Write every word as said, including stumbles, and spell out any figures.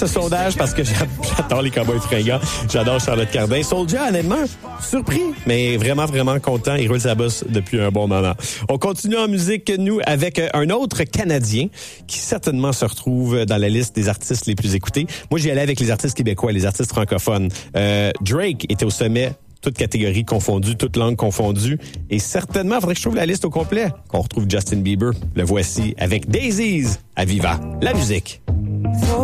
ce sondage parce que j'adore les Cowboys fringants. J'adore Charlotte Cardin. Soulja, honnêtement, surpris, mais vraiment, vraiment content. Il roule sa bosse depuis un bon moment. On continue en musique, nous, avec un autre Canadien qui certainement se retrouve dans la liste des artistes les plus écoutés. Moi, j'y allais avec les artistes québécois, les artistes francophones. Euh, Drake était au sommet, toutes catégories confondues, toutes langues confondues. Et certainement, il faudrait que je trouve la liste au complet. Qu'on retrouve Justin Bieber. Le voici avec Daisies à Viva. La musique.